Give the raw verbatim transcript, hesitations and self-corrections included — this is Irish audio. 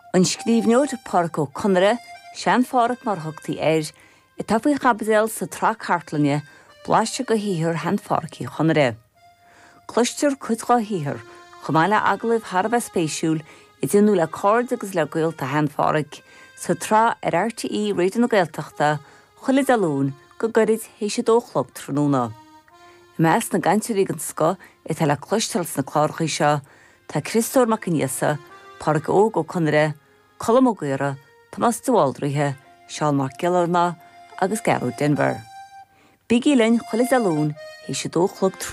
An scríbneoir Parco Conra, sean fárach mar thugtaí air, i tapaí chabadéil sa trá cartlanne, blaiste go híthir hen fárachaí Conra. Cluistear cuidgá híthir, chumáile aglah Harbh spéisiúil i dionú le cord agus le gaolta hen fárach, sa trá ar R T E réidir na Gaeltachta, chuile dalún go gcuid héise dóchlog tróna. I meas na gantirí an sco i tal le cluistels na clárchaí seo, tá Christór Macaniasa, Parc Óg ó Conra, Colm ó Gaora, Thomas de Waldrithe, Seán Mark Gillarna agus Garú Denver. Bigí linn chuile dalún héise dóchlog